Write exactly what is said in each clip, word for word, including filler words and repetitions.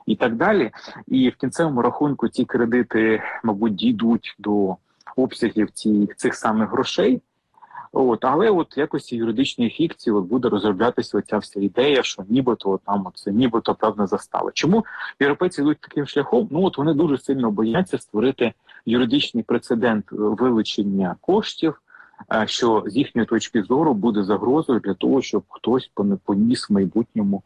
і так далі. І в кінцевому рахунку ці кредити, мабуть, дійдуть до обсягів ці, цих самих грошей. От, але от якось юридичної фікції от буде розроблятися оця вся ідея, що нібито там це нібито певна застава. Чому європейці йдуть таким шляхом? Ну от вони дуже сильно бояться створити юридичний прецедент вилучення коштів, що з їхньої точки зору буде загрозою для того, щоб хтось поніс в майбутньому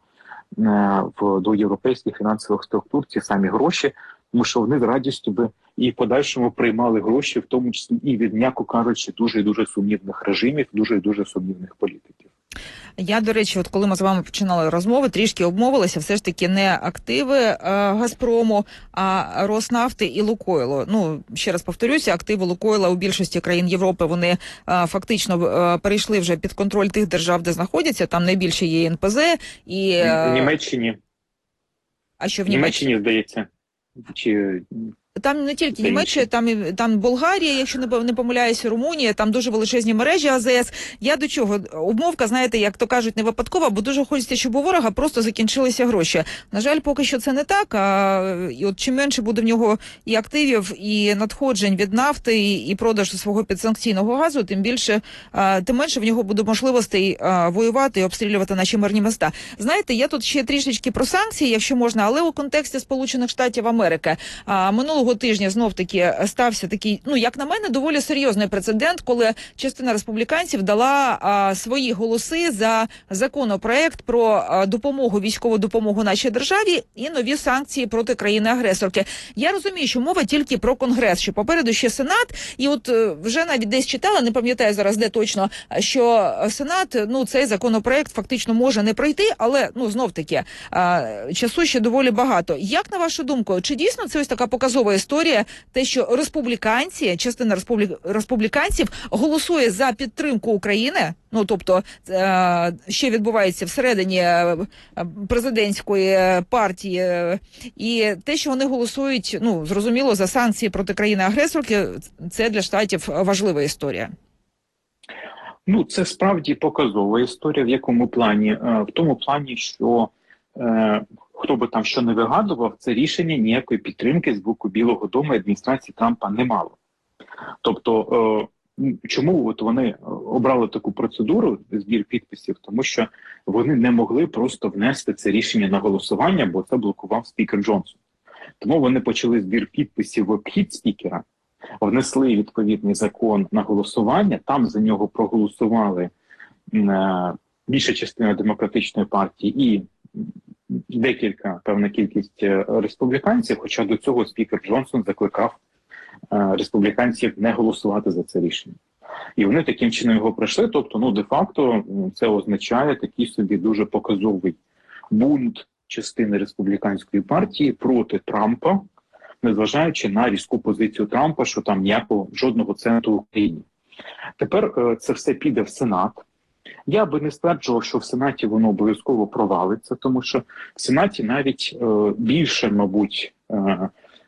в до європейських фінансових структур ці самі гроші, тому що вони з радістю би і в подальшому приймали гроші, в тому числі і від, м'яко кажучи, дуже і дуже сумнівних режимів, дуже і дуже сумнівних політиків. Я, до речі, от коли ми з вами починали розмови, трішки обмовилася, все ж таки не активи е, Газпрому, а Роснафти і Лукойлу. Ну, ще раз повторюся, активи Лукойла у більшості країн Європи, вони е, фактично е, перейшли вже під контроль тих держав, де знаходяться, там найбільше є ен пе зет і... Е... В Німеччині. А що в Німеччині? В Німеччині, здається. Чи... Там не тільки Німеччина, там і там Болгарія, якщо не, не помиляюся, Румунія, там дуже величезні мережі а зе ес. Я до чого? Обмовка, знаєте, як то кажуть, не випадкова, бо дуже хочеться, щоб у ворога просто закінчилися гроші. На жаль, поки що це не так, а і от чим менше буде в нього і активів, і надходжень від нафти, і, і продажу свого підсанкційного газу, тим більше, а, тим менше в нього буде можливостей а, воювати і обстрілювати наші мирні міста. Знаєте, я тут ще трішечки про санкції, якщо можна, але у контексті Сполучених Штатів Америки. А, минулого тижня знов-таки стався такий, ну, як на мене, доволі серйозний прецедент, коли частина республіканців дала а, свої голоси за законопроект про а, допомогу, військову допомогу нашій державі і нові санкції проти країни-агресорки. Я розумію, що мова тільки про Конгрес, що попереду ще Сенат, і от вже навіть десь читала, не пам'ятаю зараз де точно, що Сенат, ну, цей законопроект фактично може не пройти, але, ну, знов-таки, а, часу ще доволі багато. Як, на вашу думку, чи дійсно це ось така показова історія, те, що республіканці, частина республі... республіканців голосує за підтримку України, ну, тобто, що відбувається всередині президентської партії, і те, що вони голосують, ну, зрозуміло, за санкції проти країни-агресорки, це для Штатів важлива історія. Ну, це справді показова історія. В якому плані? В тому плані, що е, хто би там що не вигадував, це рішення ніякої підтримки з боку Білого дому і адміністрації Трампа не мало. Тобто, е, чому от вони обрали таку процедуру, збір підписів? Тому що вони не могли просто внести це рішення на голосування, бо це блокував спікер Джонсон. Тому вони почали збір підписів в обхід спікера, внесли відповідний закон на голосування, там за нього проголосували е, більша частина демократичної партії і декілька, певна кількість республіканців, хоча до цього спікер Джонсон закликав е, республіканців не голосувати за це рішення. І вони таким чином його пройшли, тобто, ну, де-факто це означає такий собі дуже показовий бунт частини республіканської партії проти Трампа, незважаючи на різку позицію Трампа, що там ніякого жодного центу в Україні. Тепер е, це все піде в Сенат. Я би не стверджував, що в Сенаті воно обов'язково провалиться, тому що в Сенаті навіть е, більше, мабуть, е, е,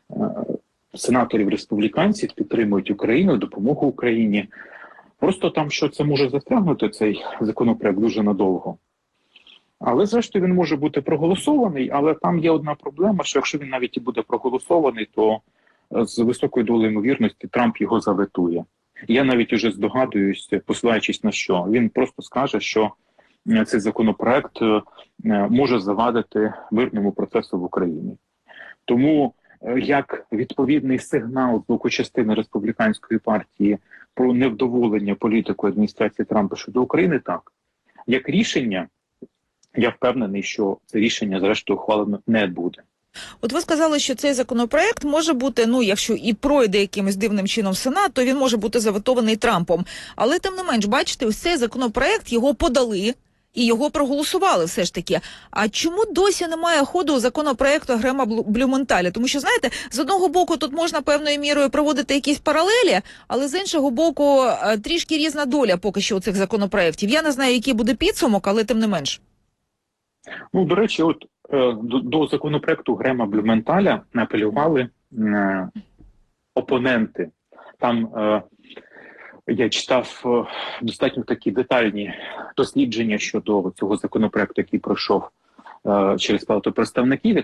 сенаторів-республіканців підтримують Україну, допомогу Україні. Просто там, що це може застрягнути, цей законопроект, дуже надовго. Але, зрештою, він може бути проголосований, але там є одна проблема, що якщо він навіть і буде проголосований, то з високою долею ймовірності Трамп його заветує. Я навіть уже здогадуюсь, посилаючись на що, він просто скаже, що цей законопроект може завадити мирному процесу в Україні. Тому як відповідний сигнал з боку частини республіканської партії про невдоволення політикою адміністрації Трампа щодо України, так. Як рішення, я впевнений, що це рішення, зрештою, ухвалено не буде. От ви сказали, що цей законопроект може бути, ну, якщо і пройде якимось дивним чином Сенат, то він може бути заветований Трампом. Але, тим не менш, бачите, ось цей законопроект, його подали і його проголосували все ж таки. А чому досі немає ходу законопроекту Грема Блюменталя? Тому що, знаєте, з одного боку тут можна певною мірою проводити якісь паралелі, але з іншого боку трішки різна доля поки що у цих законопроектів. Я не знаю, який буде підсумок, але тим не менш. Ну, до речі, от е, до, до законопроекту Грема Блюменталя апелювали е, опоненти. Там е, я читав е, достатньо такі детальні дослідження щодо цього законопроекту, який пройшов е, через Палату представників.